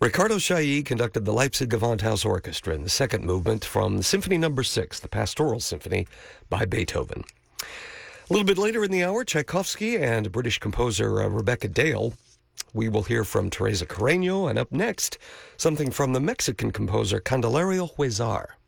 Ricardo Chailly conducted the Leipzig Gewandhaus Orchestra in the second movement from Symphony No. 6, the Pastoral Symphony by Beethoven. A little bit later in the hour, Tchaikovsky and British composer Rebecca Dale. We will hear from Teresa Carreño, and up next, something from the Mexican composer Candelario Huizar.